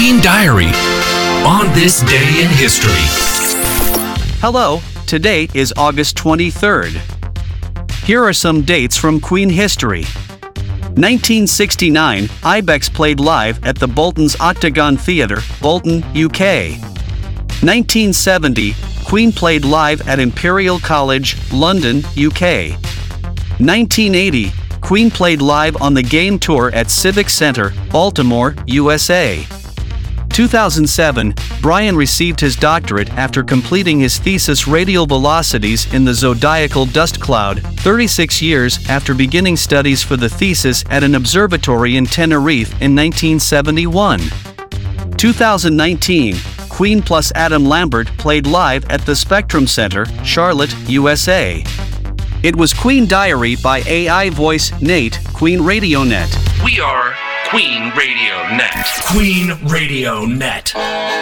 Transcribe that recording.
Queen Diary on this day in history. Hello, today is August 23rd. Here are some dates from Queen history. 1969, Ibex played live at the Bolton's Octagon Theatre, Bolton, UK. 1970, Queen played live at Imperial College, London, UK. 1980, Queen played live on the Game Tour at Civic Center, Baltimore, USA. 2007, Brian received his doctorate after completing his thesis Radial Velocities in the Zodiacal Dust Cloud, 36 years after beginning studies for the thesis at an observatory in Tenerife in 1971. 2019, Queen plus Adam Lambert played live at the Spectrum Center, Charlotte, USA. It was Queen Diary by AI voice Nate, Queen Radio Net. We are Queen Radio Net. Queen Radio Net.